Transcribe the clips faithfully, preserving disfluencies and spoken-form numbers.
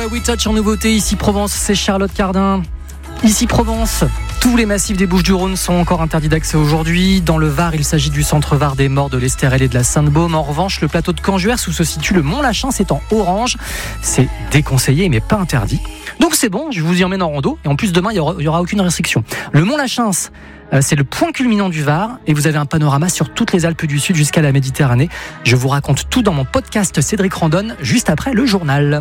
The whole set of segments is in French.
ouais, We Touch en nouveauté, ici Provence, c'est Charlotte Cardin. Ici Provence, tous les massifs des Bouches-du-Rhône sont encore interdits d'accès aujourd'hui. Dans le Var, il s'agit du centre Var des Morts, de l'Estérel et de la Sainte-Baume. En revanche, le plateau de Canjuers, où se situe le Mont-Lachins, c'est en orange. C'est déconseillé, mais pas interdit. Donc c'est bon, je vous y emmène en rando. Et en plus, demain, il n'y aura, il y aura aucune restriction. Le Mont-Lachins, euh, c'est le point culminant du Var. Et vous avez un panorama sur toutes les Alpes du Sud jusqu'à la Méditerranée. Je vous raconte tout dans mon podcast Cédric Randonne, juste après le journal.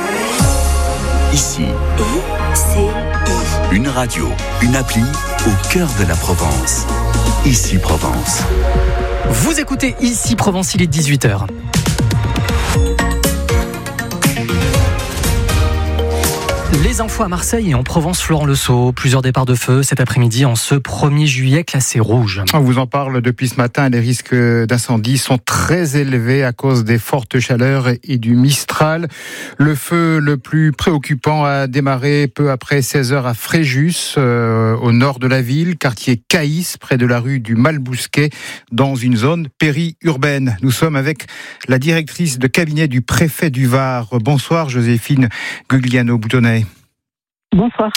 Ici, c'est une radio, une appli au cœur de la Provence. Ici Provence. Vous écoutez Ici Provence, il est dix-huit heures. Les infos à Marseille et en Provence, Florent Le Sceau. Plusieurs départs de feu cet après-midi en ce premier juillet classé rouge. On vous en parle depuis ce matin. Les risques d'incendie sont très élevés à cause des fortes chaleurs et du Mistral. Le feu le plus préoccupant a démarré peu après seize heures à Fréjus, euh, au nord de la ville, quartier Caïs, près de la rue du Malbousquet, dans une zone périurbaine. Nous sommes avec la directrice de cabinet du préfet du Var. Bonsoir Joséphine Gugliano-Boutonnet. Bonsoir.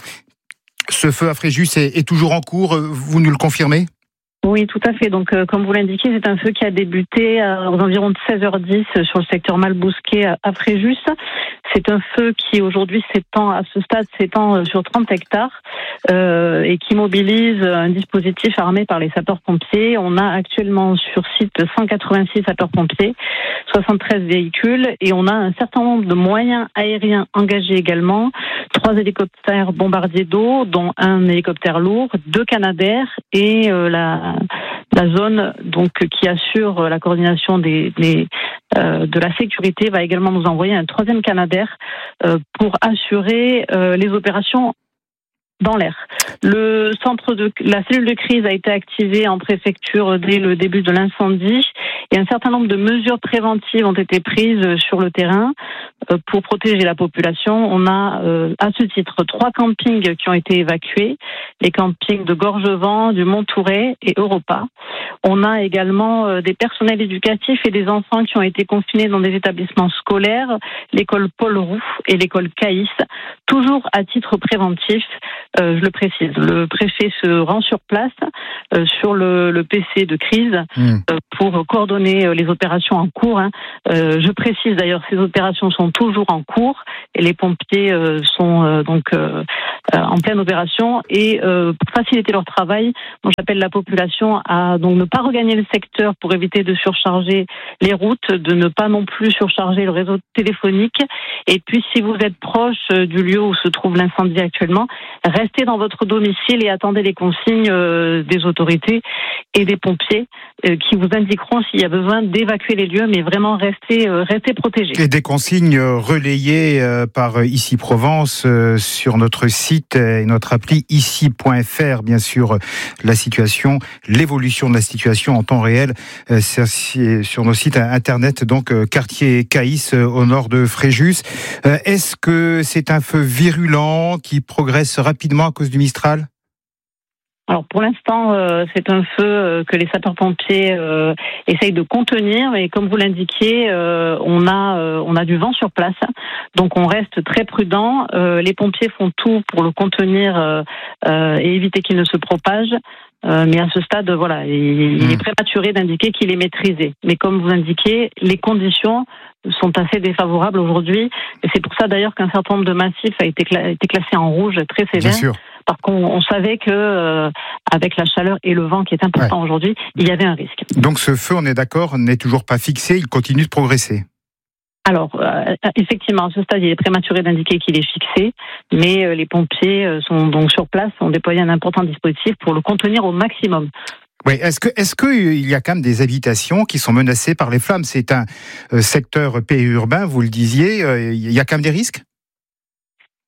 Ce feu à Fréjus est, est toujours en cours, vous nous le confirmez ? Oui, tout à fait. Donc, euh, comme vous l'indiquez, c'est un feu qui a débuté euh, aux environs de seize heures dix sur le secteur Malbousquet à Fréjus. C'est un feu qui aujourd'hui s'étend, à ce stade, s'étend sur trente hectares euh, et qui mobilise un dispositif armé par les sapeurs-pompiers. On a actuellement sur site cent quatre-vingt-six sapeurs-pompiers, soixante-treize véhicules et on a un certain nombre de moyens aériens engagés également. Trois hélicoptères bombardiers d'eau, dont un hélicoptère lourd, deux Canadair et euh, la, la zone donc qui assure la coordination des, des euh, de la sécurité va également nous envoyer un troisième Canadair euh, pour assurer euh, les opérations dans l'air. Le centre de la cellule de crise a été activée en préfecture dès le début de l'incendie et un certain nombre de mesures préventives ont été prises sur le terrain pour protéger la population. On a à ce titre trois campings qui ont été évacués, les campings de Gorgevent, du Mont-Touret et Europa. On a également des personnels éducatifs et des enfants qui ont été confinés dans des établissements scolaires, l'école Paul Roux et l'école Caïs, toujours à titre préventif. Euh, je le précise, le préfet se rend sur place euh, sur le, le P C de crise mmh. euh, pour coordonner euh, les opérations en cours. Hein. Euh, je précise d'ailleurs, ces opérations sont toujours en cours et les pompiers euh, sont euh, donc euh, euh, en pleine opération. Et euh, pour faciliter leur travail, moi, j'appelle la population à donc ne pas regagner le secteur pour éviter de surcharger les routes, de ne pas non plus surcharger le réseau téléphonique. Et puis, si vous êtes proche euh, du lieu où se trouve l'incendie actuellement, restez dans votre domicile et attendez les consignes euh, des autorités et des pompiers euh, qui vous indiqueront s'il y a besoin d'évacuer les lieux, mais vraiment restez, euh, restez protégés. Et des consignes relayées euh, par Ici Provence euh, sur notre site et notre appli ici point f r, bien sûr, la situation, l'évolution de la situation en temps réel euh, sur nos sites internet, donc euh, quartier Caïs euh, au nord de Fréjus. Euh, est-ce que c'est un feu virulent qui progresse rapidement à cause du Mistral ? Alors pour l'instant, euh, c'est un feu euh, que les sapeurs-pompiers euh, essayent de contenir, et comme vous l'indiquiez, euh, on a euh, on a du vent sur place, donc on reste très prudent. Euh, les pompiers font tout pour le contenir euh, euh, et éviter qu'il ne se propage. Euh, mais à ce stade, voilà, il, il est prématuré d'indiquer qu'il est maîtrisé. Mais comme vous indiquez, les conditions sont assez défavorables aujourd'hui, et c'est pour ça d'ailleurs qu'un certain nombre de massifs a été, cla- été classé en rouge très sévère. Bien sûr. Parce qu'on on savait que euh, avec la chaleur et le vent qui est important ouais. aujourd'hui, il y avait un risque. Donc ce feu, on est d'accord, n'est toujours pas fixé, il continue de progresser. Alors, euh, effectivement, à ce stade, il est prématuré d'indiquer qu'il est fixé, mais euh, les pompiers euh, sont donc sur place, ont déployé un important dispositif pour le contenir au maximum. Oui, est-ce que est-ce que il y a quand même des habitations qui sont menacées par les flammes ? C'est un euh, secteur périurbain, vous le disiez, euh, il y a quand même des risques ?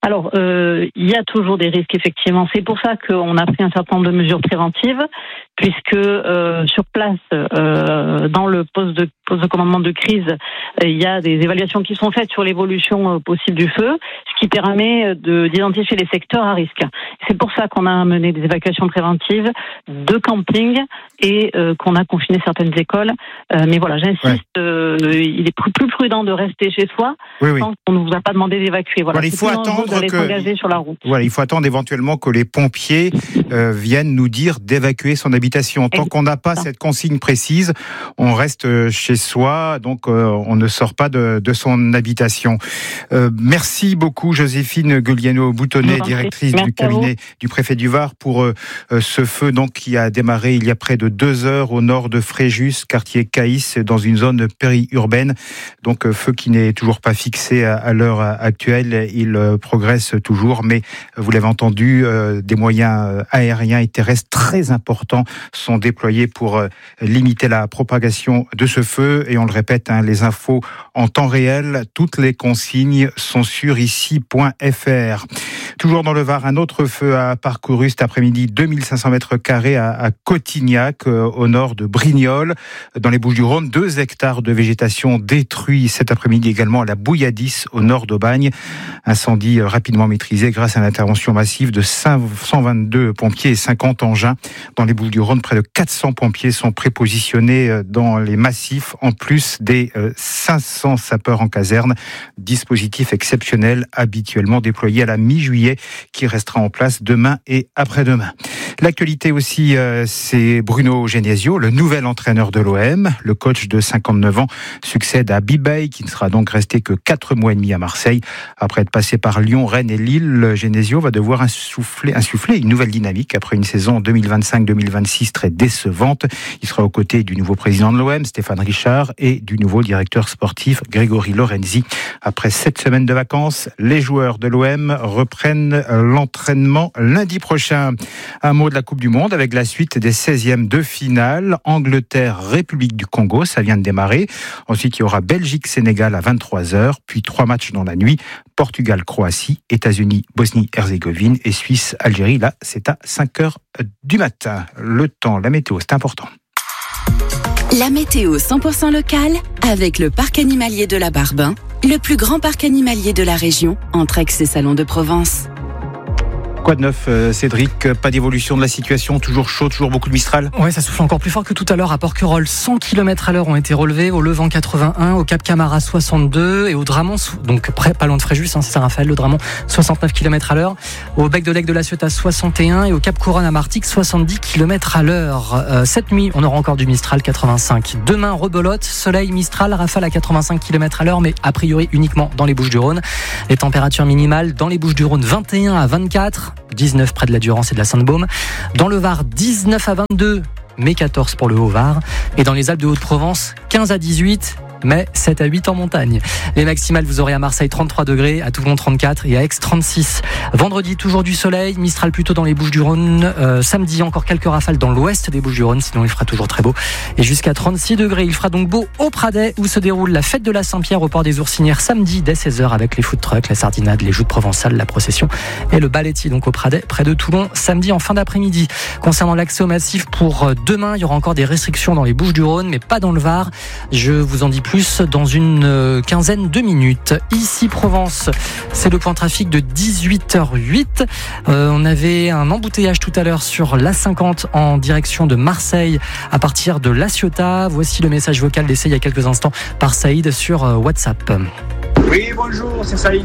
Alors, euh, il y a toujours des risques, effectivement. C'est pour ça qu'on a pris un certain nombre de mesures préventives, puisque euh, sur place, euh, dans le poste de, poste de commandement de crise, euh, il y a des évaluations qui sont faites sur l'évolution euh, possible du feu, ce qui permet de, d'identifier les secteurs à risque. C'est pour ça qu'on a mené des évacuations préventives de camping et euh, qu'on a confiné certaines écoles. Euh, mais voilà, j'insiste, ouais. euh, il est plus, plus prudent de rester chez soi oui, oui. tant qu'on ne vous a pas demandé d'évacuer. Voilà, voilà il faut attendre que sur la route. Voilà, il faut attendre éventuellement que les pompiers euh, viennent nous dire d'évacuer son habitation. Tant qu'on n'a pas cette consigne précise, on reste chez soi, donc euh, on ne sort pas de, de son habitation. Euh, merci beaucoup Joséphine Guglielmo-Boutonnet, directrice merci du cabinet du préfet du Var, pour euh, ce feu donc qui a démarré il y a près de deux heures au nord de Fréjus, quartier Caïs, dans une zone périurbaine. Donc euh, feu qui n'est toujours pas fixé à, à l'heure actuelle, il euh, progresse toujours, mais vous l'avez entendu, euh, des moyens aériens et terrestres très importants sont déployés pour euh, limiter la propagation de ce feu. Et on le répète, hein, les infos en temps réel, toutes les consignes sont sur ici point f r. Toujours dans le Var, un autre feu a parcouru cet après-midi deux mille cinq cents mètres carrés à, à Cotignac, euh, au nord de Brignoles, dans les Bouches-du-Rhône. Deux hectares de végétation détruits cet après-midi également à la Bouilladis, au nord d'Aubagne. Incendie euh, rapidement maîtrisé grâce à l'intervention massive de cent vingt-deux pompiers et cinquante engins. Dans les Bouches-du-Rhône, près de quatre cents pompiers sont prépositionnés dans les massifs, en plus des cinq cents sapeurs en caserne. Dispositif exceptionnel habituellement déployé à la mi-juillet qui restera en place demain et après-demain. L'actualité aussi, c'est Bruno Genesio, le nouvel entraîneur de l'O M. Le coach de cinquante-neuf ans succède à Bibey, qui ne sera donc resté que quatre mois et demi à Marseille. Après être passé par Lyon, Rennes et Lille, Genesio va devoir insuffler, insuffler une nouvelle dynamique après une saison deux mille vingt-cinq deux mille vingt-six très décevante. Il sera aux côtés du nouveau président de l'O M, Stéphane Richard, et du nouveau directeur sportif, Grégory Lorenzi. Après sept semaines de vacances, les joueurs de l'O M reprennent l'entraînement lundi prochain. Un mot de la Coupe du Monde avec la suite des seizièmes de finale. Angleterre, République du Congo, ça vient de démarrer. Ensuite, il y aura Belgique-Sénégal à vingt-trois heures, puis trois matchs dans la nuit. Portugal-Croatie, États-Unis, Bosnie-Herzégovine et Suisse-Algérie. Là, c'est à cinq heures du matin. Le temps, la météo, c'est important. La météo cent pour cent locale avec le parc animalier de la Barbin, le plus grand parc animalier de la région, entre Aix et Salon de Provence. Quoi de neuf, Cédric? Pas d'évolution de la situation, toujours chaud, toujours beaucoup de Mistral? Oui, ça souffle encore plus fort que tout à l'heure à Porquerolles. cent kilomètres à l'heure ont été relevés, au Levant quatre-vingt-un, au Cap Camara soixante-deux et au Dramont, donc près, pas loin de Fréjus, hein, c'est Saint-Raphaël, le Dramont soixante-neuf kilomètres à l'heure, au Bec de l'Aigle de la Ciotat soixante et un et au Cap Couronne à Martigues soixante-dix kilomètres à l'heure. Euh, cette nuit, on aura encore du Mistral quatre-vingt-cinq. Demain, rebelote, soleil, Mistral, rafale à quatre-vingt-cinq kilomètres à l'heure, mais a priori uniquement dans les Bouches-du-Rhône. Les températures minimales dans les Bouches-du-Rhône vingt et un à vingt-quatre, dix-neuf près de la Durance et de la Sainte-Baume. Dans le Var, dix-neuf à vingt-deux, mais quatorze pour le Haut-Var. Et dans les Alpes de Haute-Provence, quinze à dix-huit, mais sept à huit en montagne. Les maximales, vous aurez à Marseille trente-trois degrés, à Toulon trente-quatre et à Aix trente-six. Vendredi, toujours du soleil, Mistral plutôt dans les Bouches-du-Rhône. Euh, samedi, encore quelques rafales dans l'ouest des Bouches-du-Rhône, sinon il fera toujours très beau. Et jusqu'à trente-six degrés. Il fera donc beau au Pradet, où se déroule la fête de la Saint-Pierre au port des Oursinières, samedi dès seize heures, avec les food trucks, la sardinade, les joutes provençales, la procession et le balletti, donc au Pradet, près de Toulon, samedi en fin d'après-midi. Concernant l'accès au massif pour demain, il y aura encore des restrictions dans les Bouches-du-Rhône, mais pas dans le Var. Je vous en dis plus dans une quinzaine de minutes. Ici Provence, c'est le point trafic de dix-huit heures huit. Euh, on avait un embouteillage tout à l'heure sur l'A cinquante en direction de Marseille à partir de La Ciotat. Voici le message vocal laissé il y a quelques instants par Saïd sur WhatsApp. Oui, bonjour, c'est Saïd.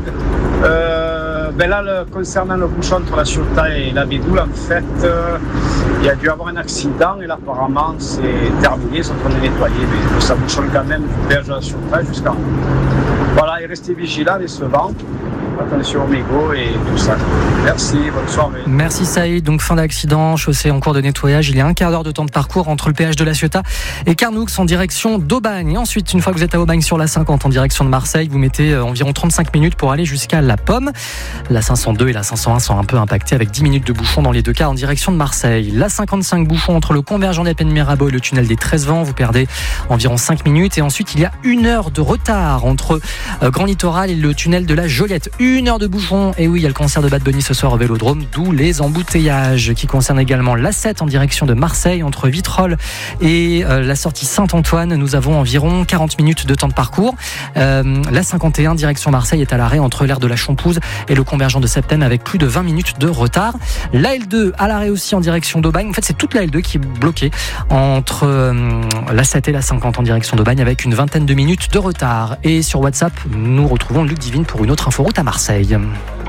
Euh, ben là, le, concernant le bouchon entre La Ciotat et la Bédoule, en fait, euh, il y a dû avoir un accident et là, apparemment, c'est terminé, ils sont en train de nettoyer, mais ça bouchonne quand même du péage de La Ciotat jusqu'en haut. Voilà, et restez vigilants avec ce vent. Attention au mégot et tout ça. Merci, bonne soirée. Merci Saïd. Donc fin d'accident, chaussée en cours de nettoyage. Il y a un quart d'heure de temps de parcours entre le péage de La Ciotat et Carnoux en direction d'Aubagne. Et ensuite, une fois que vous êtes à Aubagne sur la cinquante en direction de Marseille, vous mettez environ trente-cinq minutes pour aller jusqu'à La Pomme. La cinq cent deux et la cinq cent un sont un peu impactées avec dix minutes de bouchon dans les deux cas en direction de Marseille. La cinquante-cinq bouchons entre le convergent des Pennes Mirabeau et le tunnel des treize vents. Vous perdez environ cinq minutes. Et ensuite, il y a une heure de retard entre Grand Littoral et le tunnel de la Joliette. Une heure de bouchon. Et oui, il y a le concert de Bad Bunny ce soir au Vélodrome, d'où les embouteillages qui concernent également l'A sept en direction de Marseille entre Vitrolles et euh, la sortie Saint-Antoine. Nous avons environ quarante minutes de temps de parcours. Euh, la cinquante et un direction Marseille est à l'arrêt entre l'aire de la Champouse et le convergent de Septem avec plus de vingt minutes de retard. La L deux à l'arrêt aussi en direction d'Aubagne. En fait, c'est toute la L deux qui est bloquée entre euh, la sept et la cinquante en direction d'Aubagne avec une vingtaine de minutes de retard. Et sur WhatsApp, nous retrouvons Luc Divine pour une autre inforoute à Marseille.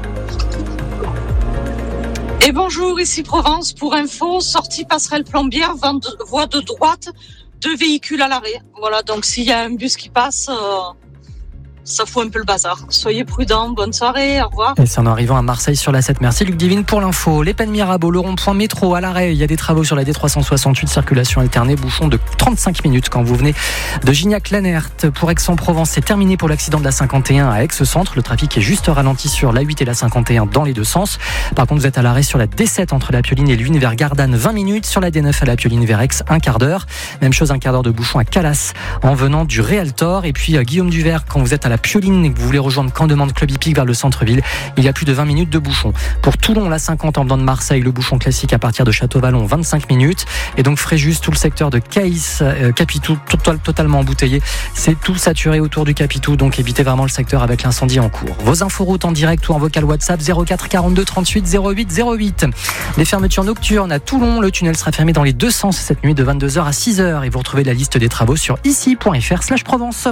Et bonjour, ici Provence pour info, sortie passerelle Plombière, voie de droite, deux véhicules à l'arrêt. Voilà, donc s'il y a un bus qui passe, euh, ça fout un peu le bazar. Soyez prudents, bonne soirée, au revoir. Et c'est en arrivant à Marseille sur la sept. Merci Luc Divine pour l'info. Les Pennes Mirabeau, le rond-point métro à l'arrêt. Il y a des travaux sur la D trois cent soixante-huit, circulation alternée, bouchon de trente-cinq minutes quand vous venez de Gignac-Lanert. Pour Aix-en-Provence, c'est terminé pour l'accident de la cinquante et un à Aix-Centre. Le trafic est juste ralenti sur l'A huit et la cinquante et un dans les deux sens. Par contre, vous êtes à l'arrêt sur la D sept entre la Pioline et Luynes vers Gardanne, vingt minutes. Sur la D neuf à la Pioline vers Aix, un quart d'heure. Même chose, un quart d'heure de bouchon à Calas en venant du Réaltor. Et puis, Guillaume Duvert, quand vous êtes à la Pioline et que vous voulez rejoindre Camp-de-Mande Club Hippique vers le centre-ville, il y a plus de vingt minutes de bouchon. Pour Toulon, la cinquante en venant de Marseille, le bouchon classique à partir de Château-Vallon, vingt-cinq minutes. Et donc Fréjus, tout le secteur de Caïs, euh, Capitou, total, totalement embouteillé. C'est tout saturé autour du Capitou, donc évitez vraiment le secteur avec l'incendie en cours. Vos inforoutes en direct ou en vocal WhatsApp zéro quatre quarante-deux trente-huit zéro huit zéro huit. Les fermetures nocturnes à Toulon, le tunnel sera fermé dans les deux sens cette nuit de vingt-deux heures à six heures. Et vous retrouvez la liste des travaux sur ici point f r slash Provence.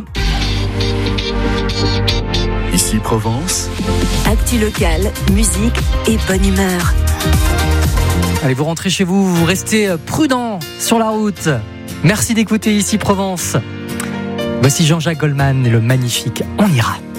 Ici Provence. Actu local, musique et bonne humeur. Allez, vous rentrez chez vous, vous restez prudents sur la route. Merci d'écouter Ici Provence. Voici Jean-Jacques Goldman et le magnifique On ira.